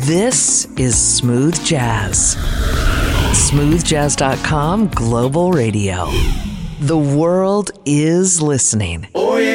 This is Smooth Jazz. SmoothJazz.com Global Radio. The world is listening. Oh, yeah.